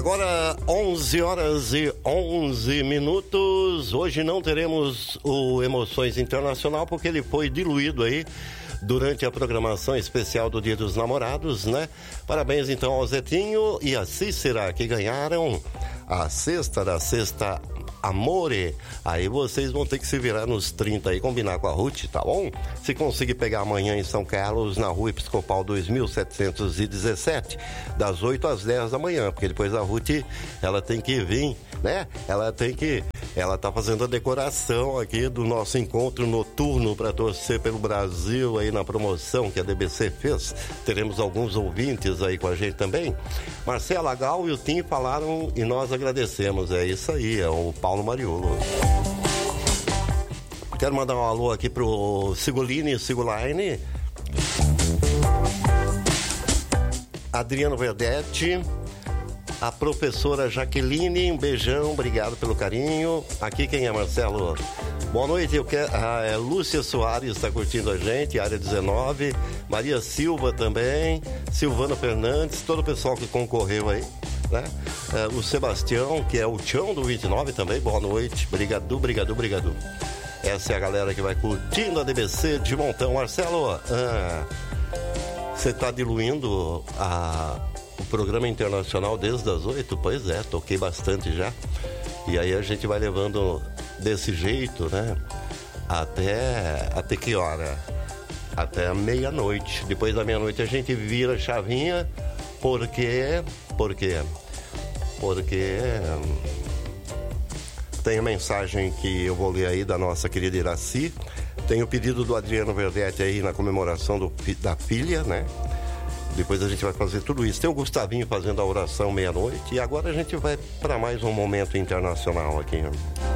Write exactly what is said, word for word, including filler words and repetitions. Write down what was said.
Agora onze horas e onze minutos. Hoje não teremos o Emoções Internacional porque ele foi diluído aí durante a programação especial do Dia dos Namorados, né? Parabéns então ao Zetinho e a Cícera que ganharam a cesta da Sexta Amore. Aí vocês vão ter que se virar nos trinta aí, combinar com a Ruth, tá bom? Se conseguir pegar amanhã em São Carlos, na Rua Episcopal dois mil setecentos e dezessete, das oito às dez da manhã, porque depois a Ruth, ela tem que vir, né? Ela tem que... Ela tá fazendo a decoração aqui do nosso encontro noturno para torcer pelo Brasil aí na promoção que a D B C fez. Teremos alguns ouvintes aí com a gente também. Marcela Gal e o Tim falaram e nós agradecemos. É isso aí, é o Paulo Mariolo. Quero mandar um alô aqui pro Sigolini, Sigoline, Adriano Verdetti, a professora Jaqueline, um beijão, obrigado pelo carinho. Aqui quem é, Marcelo? Boa noite, eu quero... Ah, é Lúcia Soares está curtindo a gente, área dezenove, Maria Silva também, Silvana Fernandes, todo o pessoal que concorreu aí, né? É, o Sebastião, que é o Tião do vinte e nove também, boa noite, brigado, brigado, brigado. Essa é a galera que vai curtindo a D B C de montão. Marcelo, você ah, tá diluindo a... o programa internacional desde as oito? Pois é, toquei bastante já. E aí a gente vai levando desse jeito, né? Até, até que hora? Até a meia-noite. Depois da meia-noite a gente vira a chavinha. Por quê? Por quê? Porque tem a mensagem que eu vou ler aí da nossa querida Iraci. Tem o pedido do Adriano Verdetti aí na comemoração do, da filha, né? Depois a gente vai fazer tudo isso. Tem o Gustavinho fazendo a oração meia-noite. E agora a gente vai para mais um momento internacional aqui.